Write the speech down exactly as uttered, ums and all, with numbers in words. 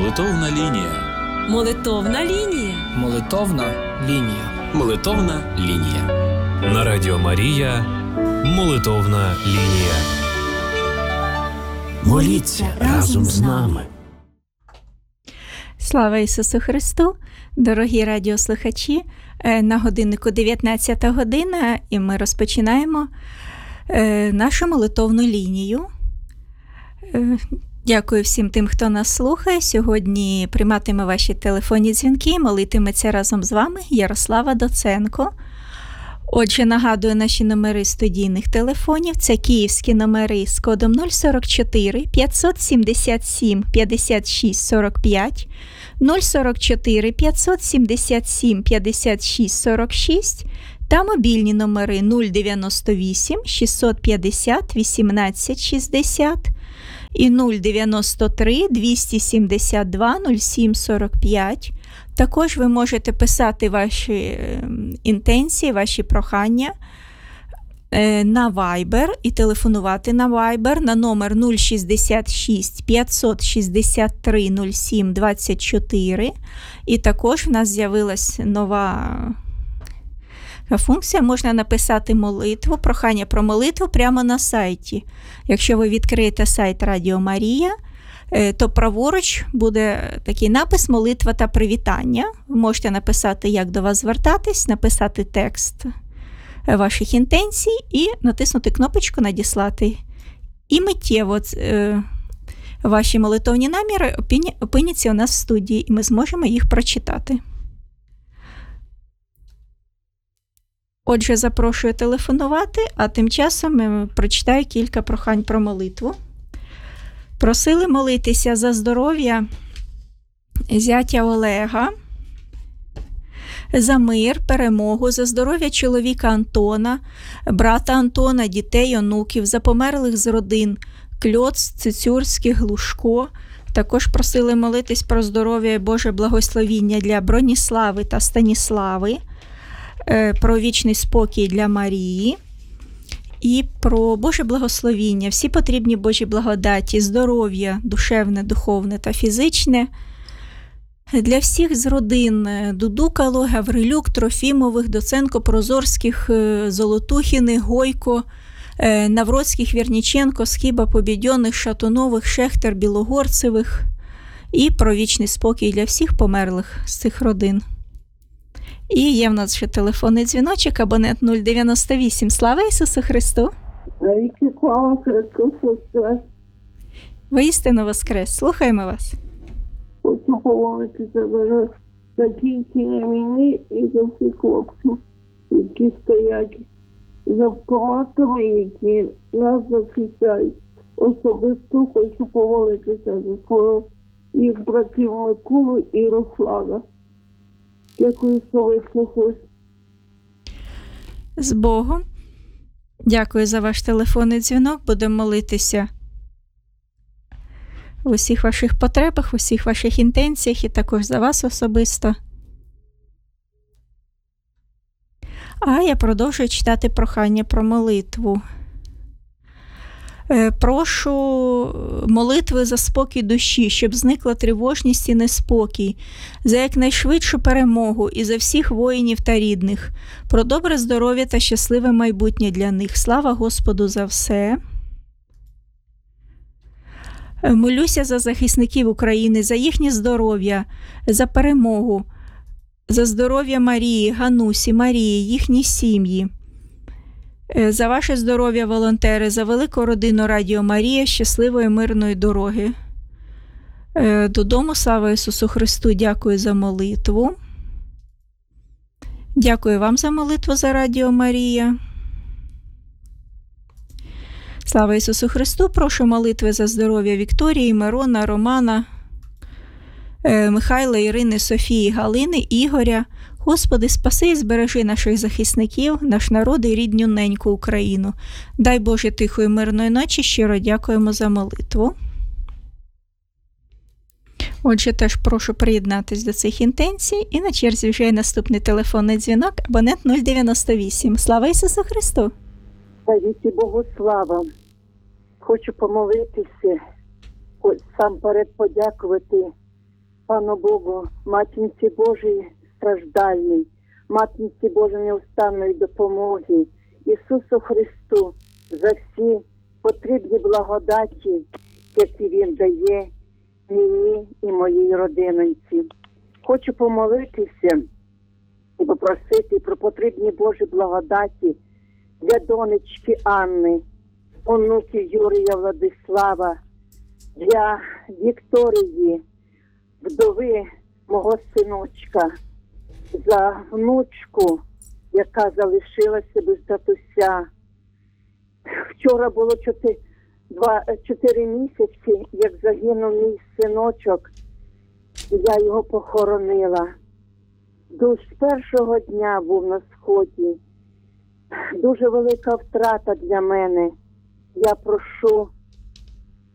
Молитовна лінія. Молитовна лінія. Молитовна лінія. Молитовна лінія. На Радіо Марія. Молитовна лінія. Моліться разом з нами. Слава Ісусу Христу! Дорогі радіослухачі, на годиннику дев'ятнадцята година, і ми розпочинаємо нашу молитовну лінію. Дякую всім тим, хто нас слухає. Сьогодні прийматиме ваші телефонні дзвінки, молитиметься разом з вами Ярослава Доценко. Отже, нагадую наші номери студійних телефонів. Це київські номери з кодом нуль сорок чотири п'ятсот сімдесят сім п'ятдесят шість сорок п'ять, нуль сорок чотири п'ятсот сімдесят сім п'ятдесят шість сорок шість та мобільні номери нуль дев'яносто вісім шістсот п'ятдесят вісімнадцять шістдесят і нуль дев'яносто три двісті сімдесят два нуль сім сорок п'ять. Також ви можете писати ваші інтенції, ваші прохання на Viber і телефонувати на Viber на номер нуль шістдесят шість п'ятсот шістдесят три нуль сім двадцять чотири. І також в нас з'явилась нова функція, можна написати молитву, прохання про молитву прямо на сайті. Якщо ви відкриєте сайт Радіо Марія, то праворуч буде такий напис «Молитва та привітання». Ви можете написати, як до вас звертатись, написати текст ваших інтенцій і натиснути кнопочку «Надіслати». І миттєво ваші молитовні наміри опиняться у нас в студії, і ми зможемо їх прочитати. Отже, запрошую телефонувати, а тим часом я прочитаю кілька прохань про молитву. Просили молитися за здоров'я зятя Олега, за мир, перемогу, за здоров'я чоловіка Антона, брата Антона, дітей, онуків, за померлих з родин Кльоц, Цицюрський, Глушко. Також просили молитись про здоров'я і Боже благословіння для Броніслави та Станіслави, про вічний спокій для Марії і про Боже благословіння, всі потрібні Божі благодаті, здоров'я, душевне, духовне та фізичне для всіх з родин Дудукало, Гаврилюк, Трофімових, Доценко, Прозорських, Золотухіних, Гойко, Навроцьких, Вірніченко, Скіба, Побєдьоних, Шатунових, Шехтер, Білогорцевих і про вічний спокій для всіх померлих з цих родин. І є в нас ще телефонний дзвіночок, абонент нуль дев'яносто вісім. Слава Ісусу Христу! Слава Христу Воскрес! Воістину Воскрес! Слухаємо вас! Хочу помолитися за закінчення війни і за всіх хлопців, які стоять за автоматами, які нас захищають. Особисто хочу помолитися за свого їх братів Миколу і Руслана. Дякую, що ви слухали. З Богом. Дякую за ваш телефонний дзвінок. Будемо молитися в усіх ваших потребах, в усіх ваших інтенціях і також за вас особисто. А я продовжую читати прохання про молитву. Прошу молитви за спокій душі, щоб зникла тривожність і неспокій, за якнайшвидшу перемогу і за всіх воїнів та рідних, про добре здоров'я та щасливе майбутнє для них. Слава Господу за все. Молюся за захисників України, за їхнє здоров'я, за перемогу, за здоров'я Марії, Ганусі, Марії, їхні сім'ї. За ваше здоров'я, волонтери, за велику родину Радіо Марія, щасливої мирної дороги додому. Слава Ісусу Христу! Дякую за молитву. Дякую вам за молитву за Радіо Марія. Слава Ісусу Христу! Прошу молитви за здоров'я Вікторії, Мирона, Романа, Михайла, Ірини, Софії, Галини, Ігоря. Господи, спаси і збережи наших захисників, наш народ і рідню неньку Україну. Дай Боже тихої мирної ночі, щиро дякуємо за молитву. Отже, теж прошу приєднатись до цих інтенцій. І на черзі вже є наступний телефонний дзвінок, абонент нуль дев'яносто вісім. Слава Ісусу Христу! Славіться Богу, слава! Хочу помолитися, сам перед подякувати Пану Богу, Матінці Божій страждальній, Матінці Божої неустанної допомоги, Ісусу Христу за всі потрібні благодаті, які Він дає мені і моїй родиноньці. Хочу помолитися і попросити про потрібні Божі благодаті для донечки Анни, онуків Юрія Владислава, для Вікторії, вдови мого синочка, за внучку, яка залишилася без татуся. Вчора було чотири, два, чотири місяці, як загинув мій синочок, і я його похоронила. Душ з першого дня був на сході. Дуже велика втрата для мене. Я прошу